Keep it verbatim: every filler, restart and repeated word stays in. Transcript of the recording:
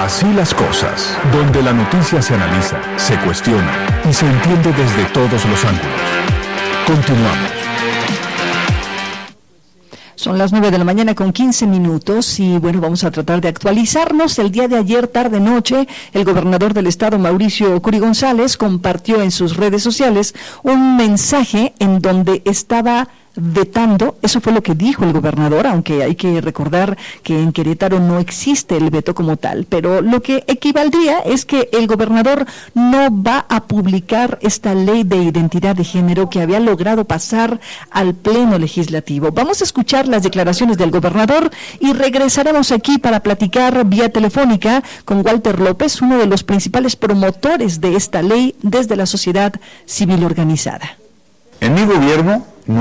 Así las cosas, donde la noticia se analiza, se cuestiona y se entiende desde todos los ángulos. Continuamos. Son las nueve de la mañana con quince minutos y bueno, vamos a tratar de actualizarnos. El día de ayer, tarde noche, el gobernador del estado, Mauricio Curi González, compartió en sus redes sociales un mensaje en donde estaba vetando, eso fue lo que dijo el gobernador, aunque hay que recordar que en Querétaro no existe el veto como tal, pero lo que equivaldría es que el gobernador no va a publicar esta ley de identidad de género que había logrado pasar al pleno legislativo. Vamos a escuchar las declaraciones del gobernador y regresaremos aquí para platicar vía telefónica con Walter López, uno de los principales promotores de esta ley desde la sociedad civil organizada. En mi gobierno